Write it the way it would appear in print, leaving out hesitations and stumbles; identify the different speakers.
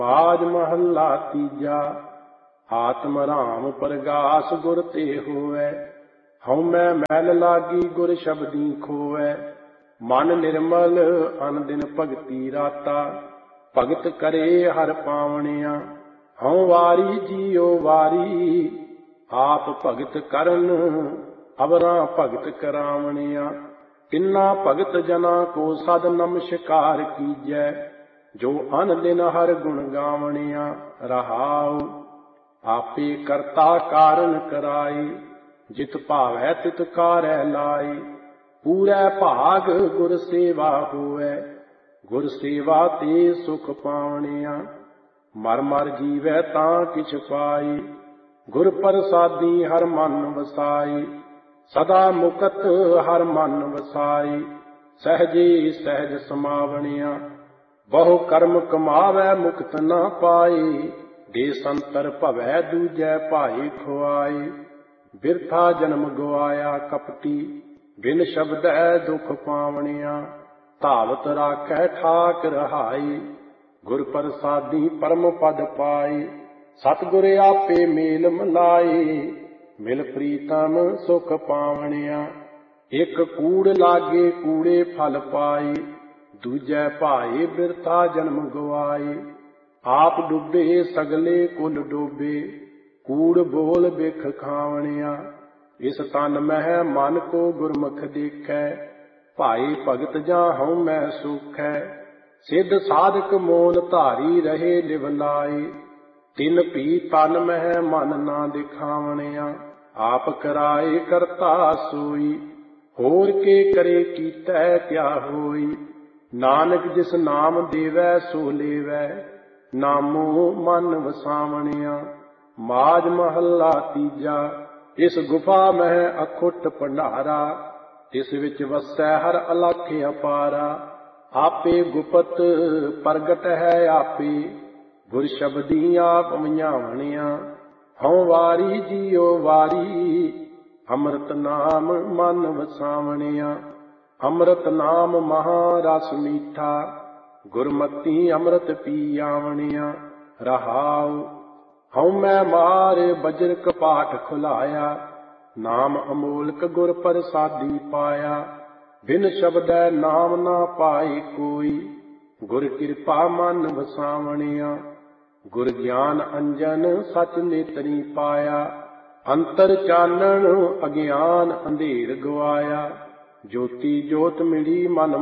Speaker 1: बाज महला तीजा। आत्म राम परगास गुर ते होवै। हऊँ मैं मैल लागी गुर शब्दी खोवै। मन निर्मल अन दिन भगती राता। भगत करे हर पावणिया। हऊँ वारी जियो वारी। आप भगत करन अवरां भगत करावणिया। तिन्ना भगत जना को सद नमस्कार कीजै। जो अन दिन हर गुण गावणिया। रहाउ आपे करता कारण कराई। जित भावै तित कारै लाई। पूरै भाग गुर सेवा होवै। गुर सेवा ते सुख पावणिया। मर मर जीवै तां किछ पाई। गुर प्रसादी हर मन वसाई। सदा मुकत हर मन वसाई। सहजे सहज समावणिया। बहु कर्म कमावै मुक्त न पाई। देशंतर भवै दूजै भाई खुआई। बिरथा जन्म गवाया कपटी। बिन शब्दै दुख पावणिया। धावत राखै ठाक रहाई। गुर प्रसादी परम पद पाई। सतगुर आपे मेल मिलाई। मिल प्रीतम सुख पावणिया। एक कूड़ लागे कूड़े फल पाई। दूजै भाई बिरथा जन्म गवाई। आप डूबे सगले कुल डूबे। कूड़ बोल बिख खावणिया। इस तन मह मन को गुरमुख देखै। भाई भगत जा हऊँ मैं सुखै। सिद्ध साधक मोल धारी रहे लिव लाई। तिन भी तन मह मन ना दिखावणिया। आप कराए करता सोई। होर के करे कीतै क्या होई। नानक जिस नाम देवै सो लेवै। नामो मन वसावणिया। माज महला तीजा। इस गुफा मह अखुट भंडारा। तिस विच वसै हर अलख अपारा। आपे गुपत प्रगट है आपे। गुर शब्दी आप मझावणिया। हऊँ वारी जियो वारी। अमृत नाम मन वसावणिया। अमृत नाम महा रस मीठा। गुरमती अमृत पी आवणिया। रहाउ हऊँ मैं मार बजर कपाट खुलाया। नाम अमोलक गुर प्रसादी पाया। बिन शब्दै नाम ना पाई कोई। गुर कृपा मन वसावणिया। गुर ज्ञान अंजन सच नेतरी पाया। अंतर चानण अज्ञान अंधेर गवाया। ज्योति जोत मिली मन